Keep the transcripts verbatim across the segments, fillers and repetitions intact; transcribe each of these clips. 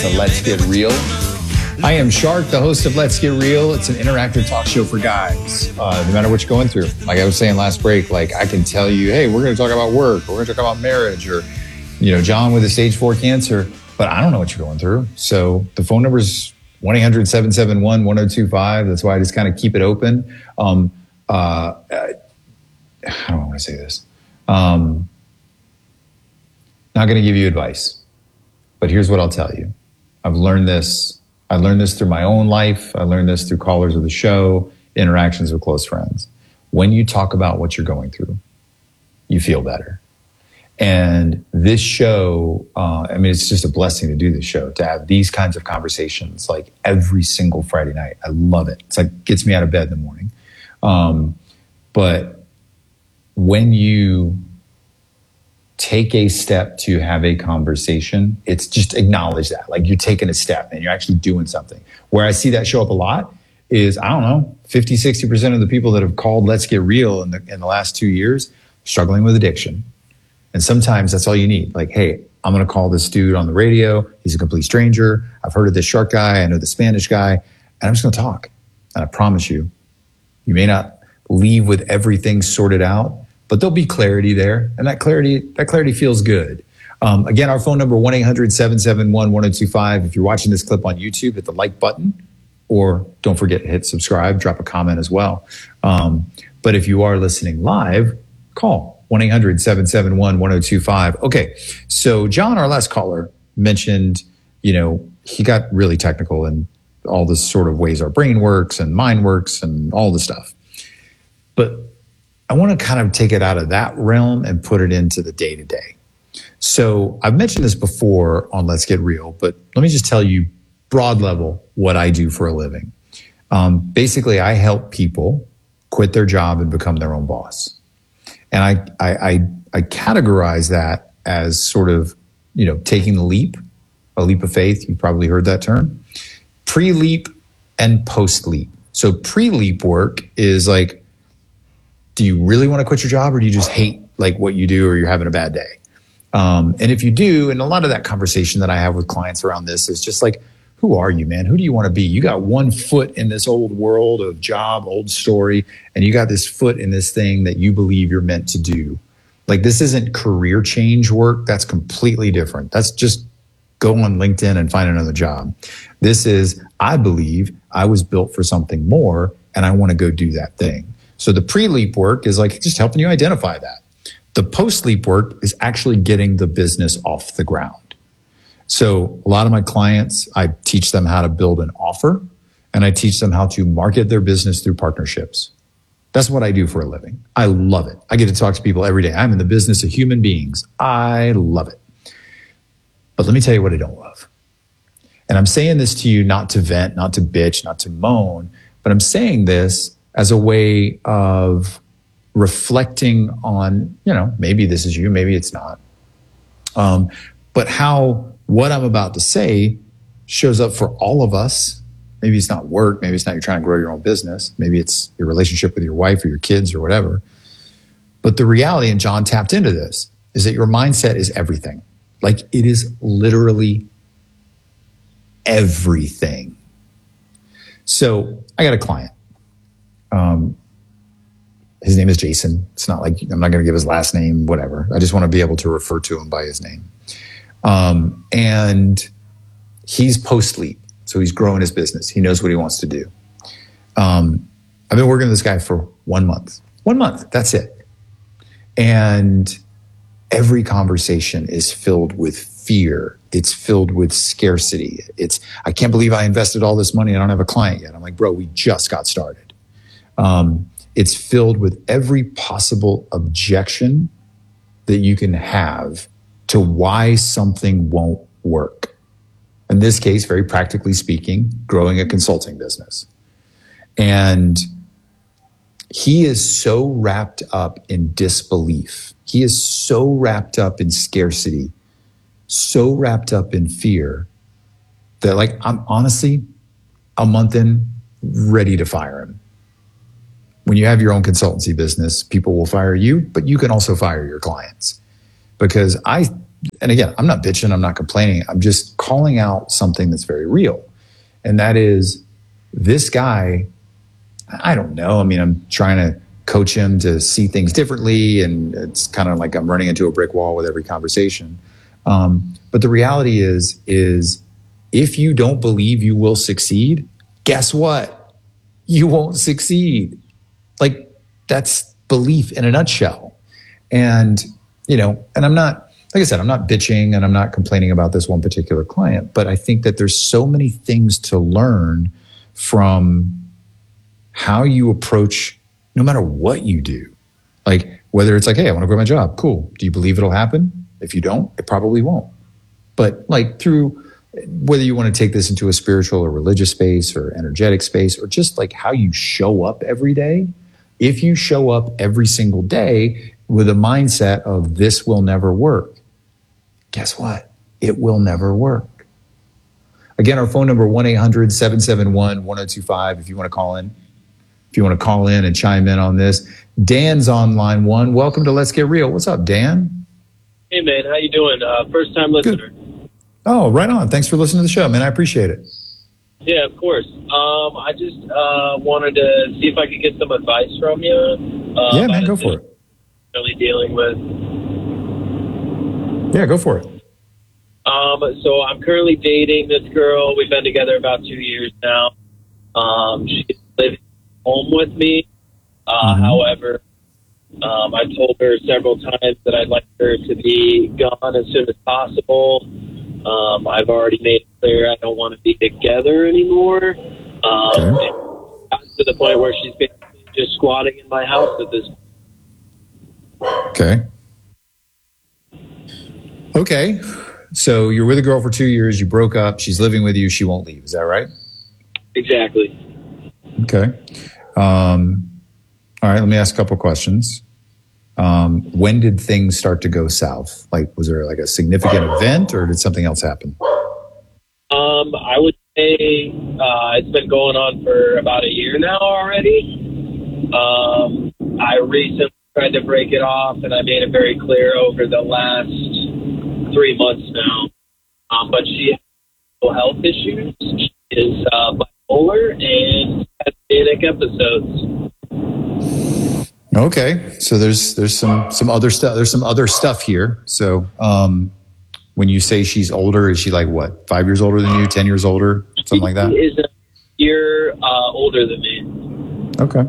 to Let's Get Real. I am Shark, the host of Let's Get Real. It's an interactive talk show for guys, uh, no matter what you're going through. Like I was saying last break, like I can tell you, hey, we're going to talk about work, or we're going to talk about marriage, or, you know, John with a stage four cancer, but I don't know what you're going through. So the phone number is one eight hundred seven seven one one zero two five. That's why I just kind of keep it open. Um, uh, how do I want to say this? Um, not going to give you advice, but here's what I'll tell you. I've learned this. I learned this through my own life. I learned this through callers of the show, interactions with close friends. When you talk about what you're going through, you feel better. And this show, uh, I mean, it's just a blessing to do this show, to have these kinds of conversations like every single Friday night. I love it. It's like gets me out of bed in the morning. Um, but when you take a step to have a conversation, it's just acknowledge that. Like you're taking a step and you're actually doing something. Where I see that show up a lot is, I don't know, fifty, sixty percent of the people that have called Let's Get Real in the, in the last two years, struggling with addiction. And sometimes that's all you need. Like, hey, I'm going to call this dude on the radio. He's a complete stranger. I've heard of this Shark guy. I know the Spanish guy. And I'm just going to talk. And I promise you, you may not leave with everything sorted out, but there'll be clarity there. And that clarity, that clarity feels good. Um, again, our phone number, one eight hundred seven seven one one zero two five. If you're watching this clip on YouTube, hit the like button, or don't forget to hit subscribe, drop a comment as well. Um, but if you are listening live, call one eight hundred seven seven one one zero two five. Okay. So John, our last caller, mentioned, you know, he got really technical in all the sort of ways our brain works and mind works and all the stuff. But I want to kind of take it out of that realm and put it into the day-to-day. So I've mentioned this before on Let's Get Real, but let me just tell you broad level what I do for a living. Um, basically, I help people quit their job and become their own boss. And I, I, I, I categorize that as sort of, you know, taking the leap, a leap of faith. You've probably heard that term. Pre-leap and post-leap. So pre-leap work is like, do you really want to quit your job, or do you just hate like what you do, or you're having a bad day? Um, and if you do, and a lot of that conversation that I have with clients around this is just like, who are you, man? Who do you want to be? You got one foot in this old world of job, old story, and you got this foot in this thing that you believe you're meant to do. Like, this isn't career change work. That's completely different. That's just go on LinkedIn and find another job. This is, I believe I was built for something more, and I want to go do that thing. So the pre-leap work is like just helping you identify that. The post-leap work is actually getting the business off the ground. So a lot of my clients, I teach them how to build an offer, and I teach them how to market their business through partnerships. That's what I do for a living. I love it. I get to talk to people every day. I'm in the business of human beings. I love it. But let me tell you what I don't love. And I'm saying this to you not to vent, not to bitch, not to moan, but I'm saying this as a way of reflecting on, you know, maybe this is you, maybe it's not. Um, but how what I'm about to say shows up for all of us. Maybe it's not work. Maybe it's not you're trying to grow your own business. Maybe it's your relationship with your wife or your kids or whatever. But the reality, and John tapped into this, is that your mindset is everything. Like, it is literally everything. So I got a client. Um, his name is Jason. It's not like, I'm not going to give his last name, whatever. I just want to be able to refer to him by his name. Um, and he's post-leap. So he's growing his business. He knows what he wants to do. Um, I've been working with this guy for one month. One month. That's it. And every conversation is filled with fear. It's filled with scarcity. It's, I can't believe I invested all this money and I don't have a client yet. I'm like, bro, we just got started. Um, it's filled with every possible objection that you can have to why something won't work. In this case, very practically speaking, growing a consulting business. And he is so wrapped up in disbelief. He is so wrapped up in scarcity, so wrapped up in fear that, like, I'm honestly a month in ready to fire him. When you have your own consultancy business, people will fire you, but you can also fire your clients. Because I and again, I'm not bitching, I'm not complaining. I'm just calling out something that's very real. And that is this guy, I don't know. I mean, I'm trying to coach him to see things differently. And it's kind of like I'm running into a brick wall with every conversation. Um, but the reality is, is if you don't believe you will succeed, guess what? You won't succeed. Like, that's belief in a nutshell. And, you know, and I'm not, like I said, I'm not bitching and I'm not complaining about this one particular client, but I think that there's so many things to learn from how you approach no matter what you do. Like, whether it's like, hey, I want to quit my job. Cool. Do you believe it'll happen? If you don't, it probably won't. But like through whether you want to take this into a spiritual or religious space or energetic space, or just like how you show up every day, if you show up every single day with a mindset of this will never work, guess what? It will never work. Again, our phone number, one eight hundred seven seven one one oh two five if you want to call in. If you want to call in and chime in on this. Dan's on line one. Welcome to Let's Get Real. What's up, Dan? Hey, man. How you doing? Uh, first time listener. Good. Oh, right on. Thanks for listening to the show, man. I appreciate it. Yeah, of course. Um, I just uh, wanted to see if I could get some advice from you. Uh, yeah, man, go for it. Really dealing with. Yeah, go for it. Um, so I'm currently dating this girl. We've been together about two years now. Um, she's living home with me. Uh, mm-hmm. However, um, I told her several times that I'd like her to be gone as soon as possible. Um, I've already made it clear I don't want to be together anymore. Um, okay. It got to the point where she's basically just squatting in my house at this point. Okay. Okay. So you're with a girl for two years. You broke up. She's living with you. She won't leave. Is that right? Exactly. Okay. Um, all right. Let me ask a couple questions. Um, when did things start to go south? Like, was there like a significant event or did something else happen? Um, I would say uh, it's been going on for about a year now already. Um, I recently tried to break it off, and I made it very clear over the last three months now. Um, but she has mental health issues. She is uh, bipolar and has manic episodes. Okay, so there's there's some some other stuff. There's some other stuff here. So um, when you say she's older, is she like what? Five years older than you? Ten years older? Something like that? She is a year uh, older than me. Okay.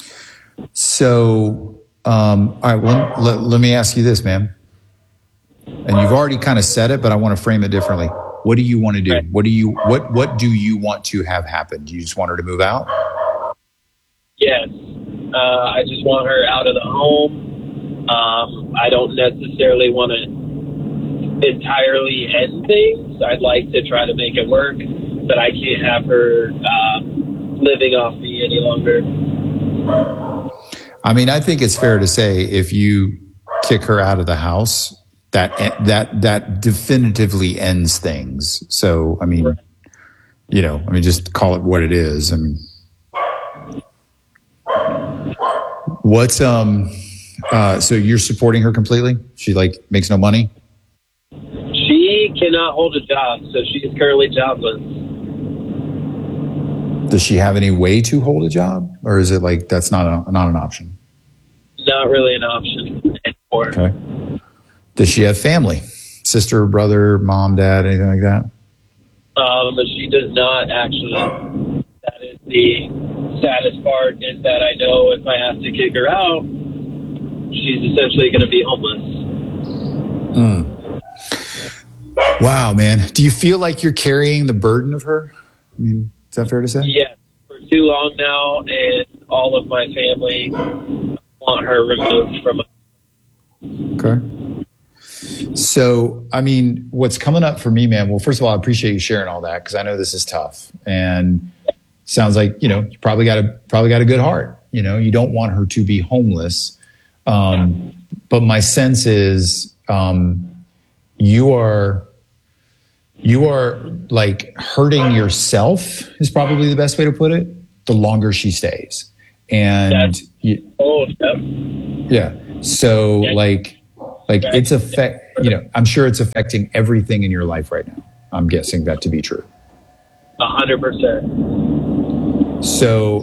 So um, all right. Well, let, let me ask you this, ma'am. And you've already kind of said it, but I want to frame it differently. What do you want to do? Right. What do you what What do you want to have happen? Do you just want her to move out? Yes. Uh, I just want her out of the home. Um, I don't necessarily want to entirely end things. I'd like to try to make it work, but I can't have her uh, living off me any longer. I mean, I think it's fair to say if you kick her out of the house, that that that definitively ends things. So, I mean, right. you know, I mean, just call it what it is. I mean, what's um, uh, so you're supporting her completely? She like makes no money. She cannot hold a job, so she is currently jobless. Does she have any way to hold a job, or is it like that's not a, not an option? Not really an option anymore. Okay. Does she have family? Sister, brother, mom, dad, anything like that? Um, but she does not actually. That is the saddest part, is that I know if I have to kick her out, she's essentially going to be homeless. Mm. Wow, man. Do you feel like you're carrying the burden of her? I mean, is that fair to say? Yes, for too long now, and all of my family want her removed from us. Okay. So, I mean, what's coming up for me, man, well, first of all, I appreciate you sharing all that because I know this is tough. And sounds like, you know, you probably got a probably got a good heart. You know, you don't want her to be homeless. Um, but my sense is um, you are you are like hurting yourself is probably the best way to put it, the longer she stays. And you, oh, yeah. yeah. So yeah. like like it's affect you know, I'm sure it's affecting everything in your life right now. I'm guessing that to be true. A hundred percent. So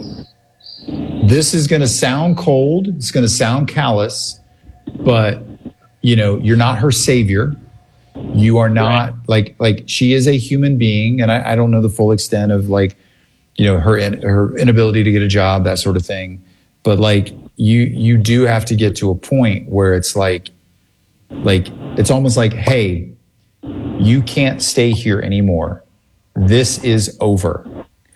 this is going to sound cold. It's going to sound callous, but you know, you're not her savior. You are not right. like, like she is a human being. And I, I don't know the full extent of like, you know, her, in, her inability to get a job, that sort of thing. But like you, you do have to get to a point where it's like, like, it's almost like, hey, you can't stay here anymore. This is over.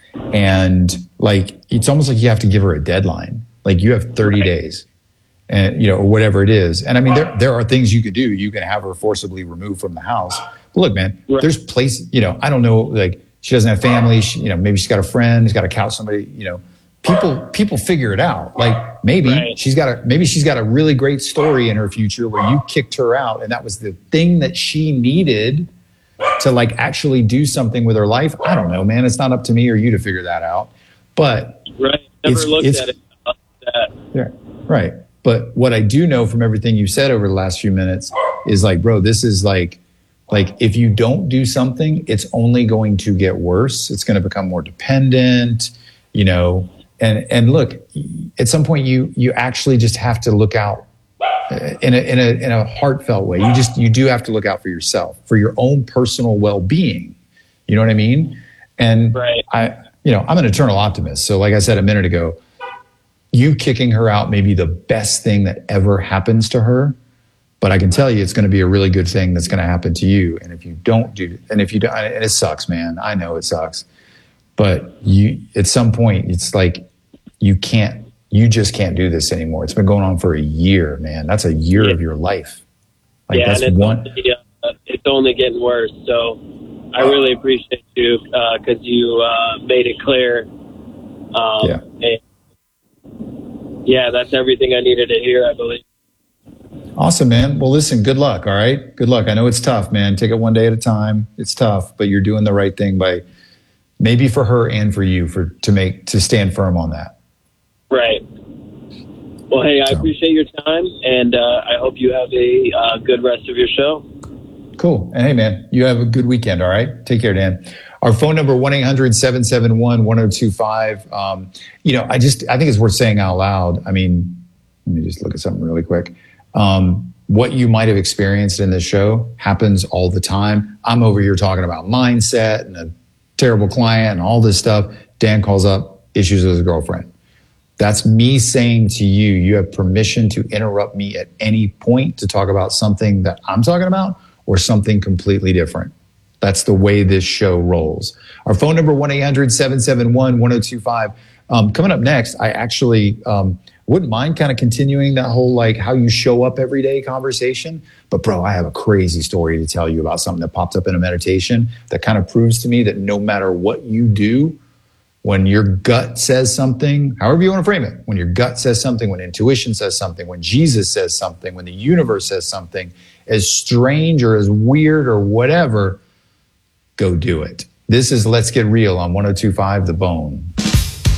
And like, it's almost like you have to give her a deadline. Like you have thirty days and, you know, or whatever it is. And I mean, there, there are things you could do. You can have her forcibly removed from the house. But look, man, right. there's places, you know, I don't know, like she doesn't have family. She, you know, maybe she's got a friend, she's got to couch somebody, you know, people, people figure it out. Like maybe right. she's got a, maybe she's got a really great story in her future where you kicked her out. And that was the thing that she needed to like actually do something with her life. I don't know, man. It's not up to me or you to figure that out. But right. Never it's, looked it's, at it like that. Yeah, right. But what I do know from everything you've said over the last few minutes is like, bro, this is like, like if you don't do something, it's only going to get worse. It's going to become more dependent, you know, and, and look, at some point you, you actually just have to look out in a, in a, in a heartfelt way. You just, you do have to look out for yourself, for your own personal well-being. You know what I mean? And right. I, you know, I'm an eternal optimist. So like I said a minute ago, you kicking her out may be the best thing that ever happens to her, but I can tell you it's going to be a really good thing that's going to happen to you. And if you don't do, and if you don't, and it sucks, man, I know it sucks, but you, at some point it's like, you can't, you just can't do this anymore. It's been going on for a year, man. That's a year yeah. of your life. Like yeah, that's and it's one. Only, uh, it's only getting worse. So I really appreciate you because uh, you uh, made it clear. Um, yeah. And yeah, that's everything I needed to hear, I believe. Awesome, man. Well, listen, good luck. All right. Good luck. I know it's tough, man. Take it one day at a time. It's tough, but you're doing the right thing by maybe for her and for you for to make to stand firm on that. Right. Well, hey, I so. appreciate your time, and uh, I hope you have a uh, good rest of your show. Cool. And hey, man, you have a good weekend. All right. Take care, Dan. Our phone number, one eight hundred seven seven one one zero two five. Um, you know, I just, I think it's worth saying out loud. I mean, let me just look at something really quick. Um, what you might have experienced in this show happens all the time. I'm over here talking about mindset and a terrible client and all this stuff. Dan calls up issues with his girlfriend. That's me saying to you, you have permission to interrupt me at any point to talk about something that I'm talking about or something completely different. That's the way this show rolls. Our phone number, one eight hundred seven seven one one zero two five. Um, coming up next, I actually um, wouldn't mind kind of continuing that whole like how you show up every day conversation. But bro, I have a crazy story to tell you about something that popped up in a meditation that kind of proves to me that no matter what you do, when your gut says something, however you want to frame it, when your gut says something, when intuition says something, when Jesus says something, when the universe says something, as strange or as weird or whatever, go do it. This is Let's Get Real on one oh two point five The Bone.